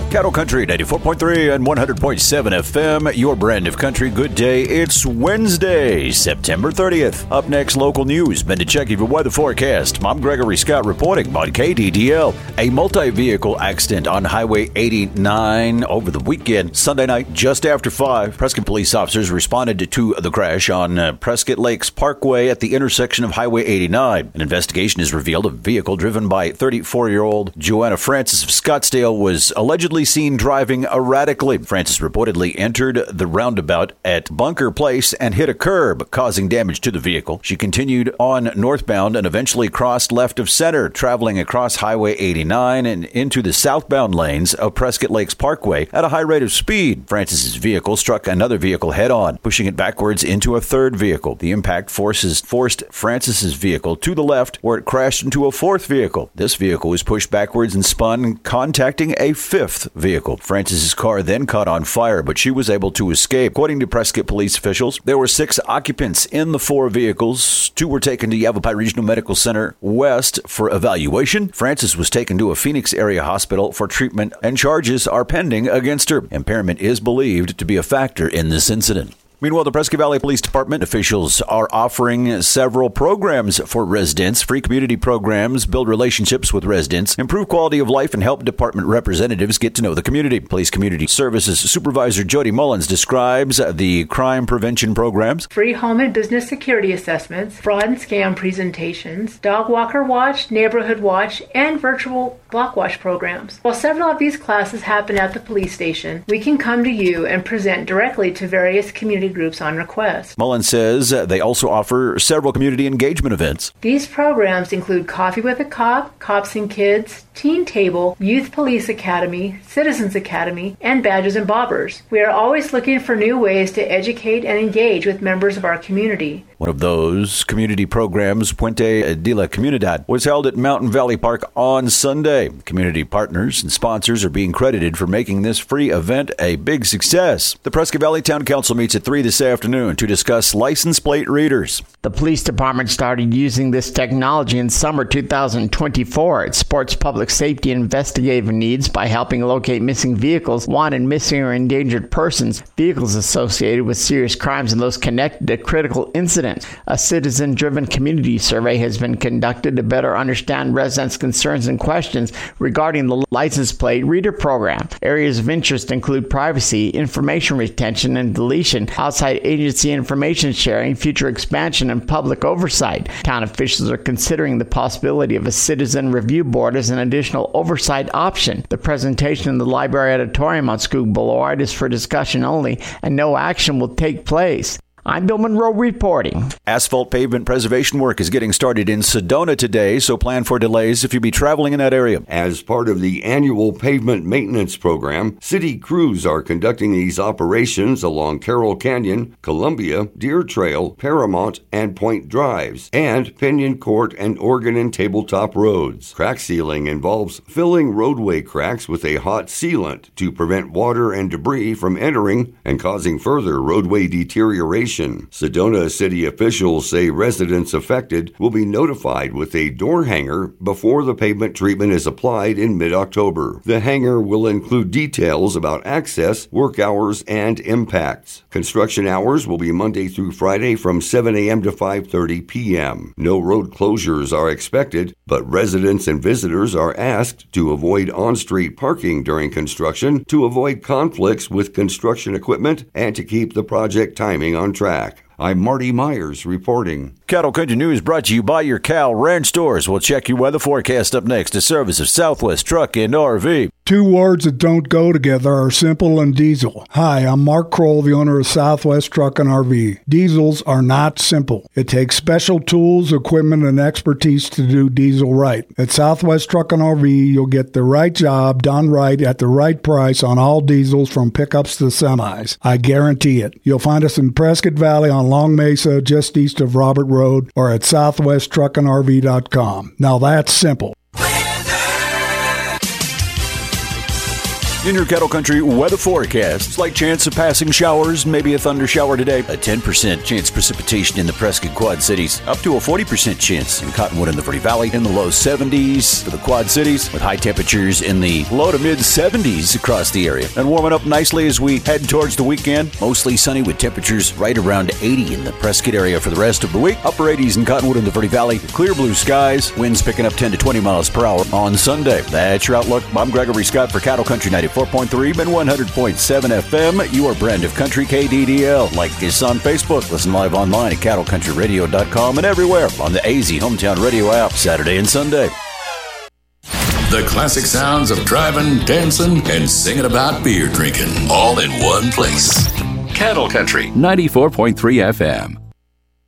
Cattle Country 94.3 and 100.7 FM, your brand of country. Good day. It's Wednesday, September 30th. Up next, local news. Been to check your weather forecast. I'm Gregory Scott reporting on KDDL. A multi-vehicle accident on Highway 89 over the weekend. Sunday night, just after 5. Prescott police officers responded to the crash on Prescott Lakes Parkway at the intersection of Highway 89. An investigation has revealed a vehicle driven by 34-year-old Joanna Francis of Scottsdale was allegedly seen driving erratically. Francis reportedly entered the roundabout at Bunker Place and hit a curb, causing damage to the vehicle. She continued on northbound and eventually crossed left of center, traveling across Highway 89 and into the southbound lanes of Prescott Lakes Parkway at a high rate of speed. Francis's vehicle struck another vehicle head-on, pushing it backwards into a third vehicle. The impact forced Francis's vehicle to the left, where it crashed into a fourth vehicle. This vehicle was pushed backwards and spun, contacting a fifth vehicle. Francis's car then caught on fire, but she was able to escape. According to Prescott police officials, there were 6 occupants in the 4 vehicles. 2 were taken to Yavapai Regional Medical Center West for evaluation. Francis was taken to a Phoenix area hospital for treatment, and charges are pending against her. Impairment is believed to be a factor in this incident. Meanwhile, the Prescott Valley Police Department officials are offering several programs for residents. Free community programs build relationships with residents, improve quality of life, and help department representatives get to know the community. Police Community Services Supervisor Jody Mullins describes the crime prevention programs. Free home and business security assessments, fraud and scam presentations, dog walker watch, neighborhood watch, and virtual block watch programs. While several of these classes happen at the police station, we can come to you and present directly to various community groups on request. Mullen says they also offer several community engagement events. These programs include Coffee with a Cop, Cops and Kids, Teen Table, Youth Police Academy, Citizens Academy, and Badges and Bobbers. We are always looking for new ways to educate and engage with members of our community. One of those community programs, Puente de la Comunidad, was held at Mountain Valley Park on Sunday. Community partners and sponsors are being credited for making this free event a big success. The Prescott Valley Town Council meets at 3 this afternoon to discuss license plate readers. The police department started using this technology in summer 2024. It supports public safety and investigative needs by helping locate missing vehicles, wanted missing or endangered persons, vehicles associated with serious crimes, and those connected to critical incidents. A citizen-driven community survey has been conducted to better understand residents' concerns and questions regarding the license plate reader program. Areas of interest include privacy, information retention and deletion, outside agency information sharing, future expansion, and public oversight. Town officials are considering the possibility of a citizen review board as an additional oversight option. The presentation in the library auditorium on Schuylkill Boulevard is for discussion only, and no action will take place. I'm Bill Monroe reporting. Asphalt pavement preservation work is getting started in Sedona today, so plan for delays if you be traveling in that area. As part of the annual pavement maintenance program, city crews are conducting these operations along Carroll Canyon, Columbia, Deer Trail, Paramount, and Point Drives, and Pinion Court and Oregon and Tabletop roads. Crack sealing involves filling roadway cracks with a hot sealant to prevent water and debris from entering and causing further roadway deterioration. Sedona city officials say residents affected will be notified with a door hanger before the pavement treatment is applied in mid-October. The hanger will include details about access, work hours, and impacts. Construction hours will be Monday through Friday from 7 a.m. to 5:30 p.m. No road closures are expected, but residents and visitors are asked to avoid on-street parking during construction to avoid conflicts with construction equipment and to keep the project timing on track. I'm Marty Myers reporting. Cattle Country News brought to you by your Cal Ranch stores. We'll check your weather forecast up next. A service of Southwest Truck and RV. Two words that don't go together are simple and diesel. Hi, I'm Mark Kroll, the owner of Southwest Truck and RV. Diesels are not simple. It takes special tools, equipment, and expertise to do diesel right. At Southwest Truck and RV, you'll get the right job done right at the right price on all diesels from pickups to semis. I guarantee it. You'll find us in Prescott Valley on Long Mesa, just east of Robert Road, or at southwesttruckandrv.com. Now that's simple. In your Cattle Country weather forecast, slight chance of passing showers, maybe a thunder shower today. A 10% chance of precipitation in the Prescott Quad Cities. Up to a 40% chance in Cottonwood and the Verde Valley. In the low 70s for the Quad Cities, with high temperatures in the low to mid 70s across the area. And warming up nicely as we head towards the weekend. Mostly sunny with temperatures right around 80 in the Prescott area for the rest of the week. Upper 80s in Cottonwood and the Verde Valley. Clear blue skies. Winds picking up 10 to 20 miles per hour on Sunday. That's your outlook. I'm Gregory Scott for Cattle Country 94.3 and 100.7 FM. Your brand of country, KDDL. Like us on Facebook. Listen live online at cattlecountryradio.com and everywhere on the AZ Hometown Radio app. Saturday and Sunday. The classic sounds of driving, dancing, and singing about beer drinking, all in one place. Cattle Country 94.3 FM.